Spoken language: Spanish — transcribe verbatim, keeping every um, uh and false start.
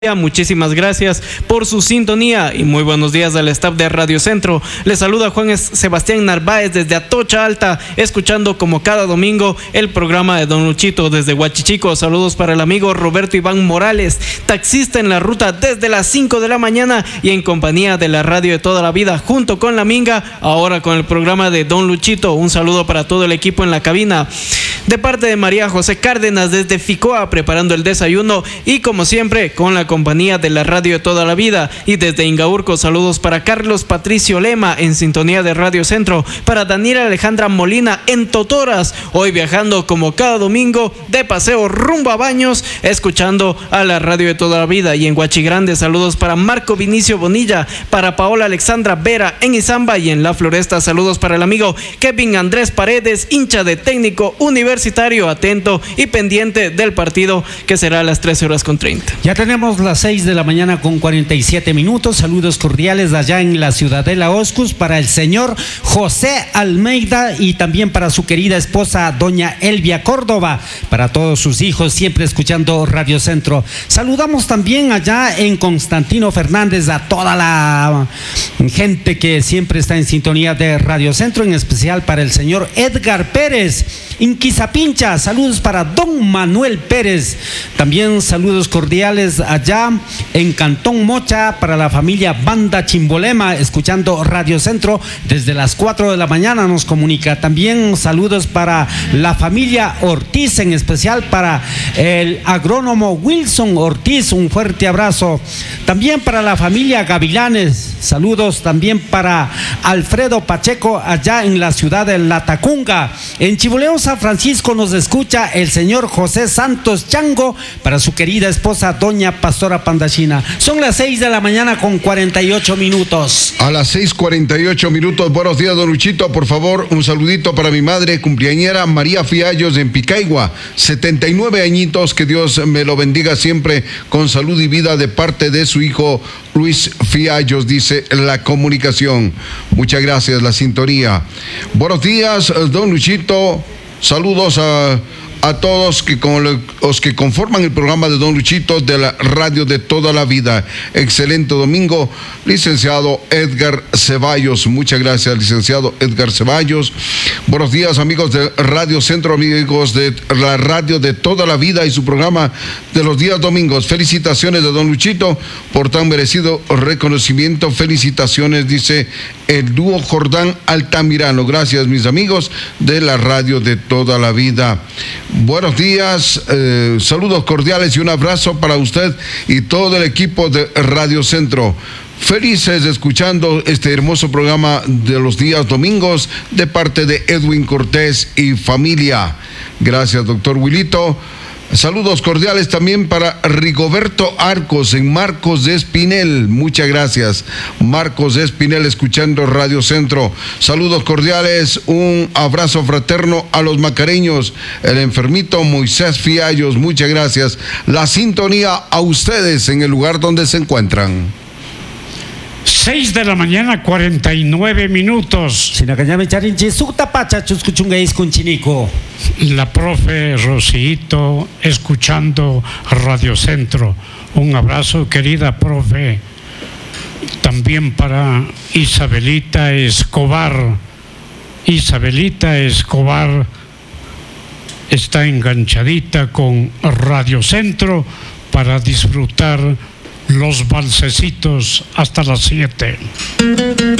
Muchísimas gracias por su sintonía y muy buenos días al staff de Radio Centro. Les saluda Juan Sebastián Narváez desde Atocha Alta, escuchando como cada domingo el programa de Don Luchito desde Huachichico. Saludos para el amigo Roberto Iván Morales, taxista en la ruta desde las cinco de la mañana y en compañía de la radio de toda la vida junto con la Minga, ahora con el programa de Don Luchito. Un saludo para todo el equipo en la cabina. De parte de María José Cárdenas desde Ficoa, preparando el desayuno y como siempre con la compañía de la radio de toda la vida. Y desde Ingaurco, saludos para Carlos Patricio Lema en sintonía de Radio Centro, para Daniela Alejandra Molina en Totoras, hoy viajando como cada domingo de paseo rumbo a Baños, escuchando a la radio de toda la vida. Y en Huachigrande, saludos para Marco Vinicio Bonilla, para Paola Alexandra Vera en Izamba. Y en La Floresta, saludos para el amigo Kevin Andrés Paredes, hincha de Técnico Universitario, atento y pendiente del partido que será a las trece horas con treinta. Ya tenemos las seis de la mañana con cuarenta y siete minutos. Saludos cordiales allá en la Ciudadela Oscus para el señor José Almeida y también para su querida esposa doña Elvia Córdoba, para todos sus hijos siempre escuchando Radio Centro. Saludamos también allá en Constantino Fernández a toda la gente que siempre está en sintonía de Radio Centro, en especial para el señor Edgar Pérez en Quizapincha. Saludos para don Manuel Pérez. También saludos cordiales allá en Cantón Mocha para la familia Banda Chimbolema, escuchando Radio Centro desde las cuatro de la mañana nos comunica. También saludos para la familia Ortiz, en especial para el agrónomo Wilson Ortiz, un fuerte abrazo. También para la familia Gavilanes, saludos también para Alfredo Pacheco allá en la ciudad de Latacunga. En Chiboleo San Francisco nos escucha el señor José Santos Chango, para su querida esposa doña Pastora Pandachina. Son las seis de la mañana con cuarenta y ocho minutos. A las seis cuarenta y ocho minutos. Buenos días, don Luchito. Por favor, un saludito para mi madre cumpleañera María Fiallos en Picaigua, setenta y nueve añitos. Que Dios me lo bendiga siempre con salud y vida de parte de su hijo Luis Fiallos, dice la comunicación. Muchas gracias, la sintonía. Buenos días, don Luchito. Saludos a... a todos que con los que conforman el programa de Don Luchito de la radio de toda la vida. Excelente domingo, licenciado Edgar Ceballos. Muchas gracias, licenciado Edgar Ceballos. Buenos días, amigos de Radio Centro, amigos de la radio de toda la vida y su programa de los días domingos. Felicitaciones de Don Luchito por tan merecido reconocimiento. Felicitaciones, dice el dúo Jordán Altamirano. Gracias, mis amigos de la radio de toda la vida. Buenos días, eh, saludos cordiales y un abrazo para usted y todo el equipo de Radio Centro. Felices escuchando este hermoso programa de los días domingos de parte de Edwin Cortés y familia. Gracias, doctor Wilito. Saludos cordiales también para Rigoberto Arcos en Marcos de Espinel. Muchas gracias, Marcos de Espinel, escuchando Radio Centro. Saludos cordiales, un abrazo fraterno a los macareños, el enfermito Moisés Fiallos. Muchas gracias. La sintonía a ustedes en el lugar donde se encuentran. Seis de la mañana, cuarenta y nueve minutos. La profe Rosito, escuchando Radio Centro. Un abrazo, querida profe. También para Isabelita Escobar. Isabelita Escobar está enganchadita con Radio Centro para disfrutar los balsecitos hasta las siete.